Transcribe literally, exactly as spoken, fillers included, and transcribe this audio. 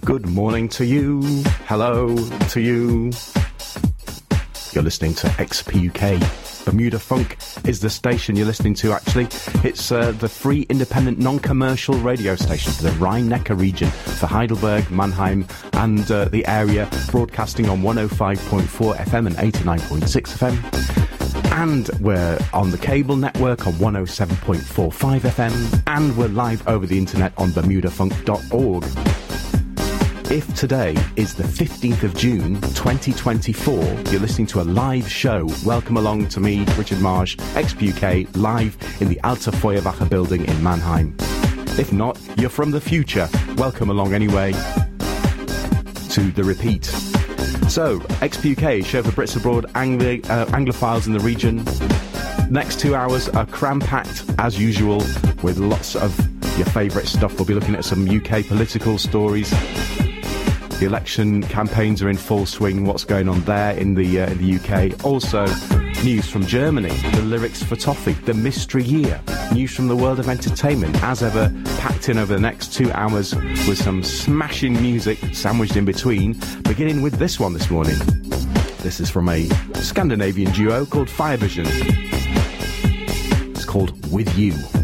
Good morning to you. Hello to you. You're listening to X P U K. Bermuda Funk is the station you're listening to, actually. It's uh, the free, independent, non-commercial radio station for the Rhine-Neckar region, for Heidelberg, Mannheim, and uh, the area, broadcasting on one oh five point four F M and eighty-nine point six F M. And we're on the cable network on one oh seven point four five F M, and we're live over the internet on bermuda funk dot org. If today is the fifteenth of June twenty twenty-four, you're listening to a live show. Welcome along to me, Richard Marsh, X P U K, live in the Alte Feuerwache building in Mannheim. If not, you're from the future. Welcome along anyway to the repeat. So, X P U K, show for Brits abroad, Angli- uh, Anglophiles in the region. Next two hours are cram-packed, as usual, with lots of your favourite stuff. We'll be looking at some U K political stories. The election campaigns are in full swing. What's going on there in the uh, in the U K? Also, news from Germany, the lyrics for Toffee, the mystery year, news from the world of entertainment, as ever, packed in over the next two hours with some smashing music sandwiched in between, beginning with this one this morning. This is from a Scandinavian duo called Firevision. It's called With You.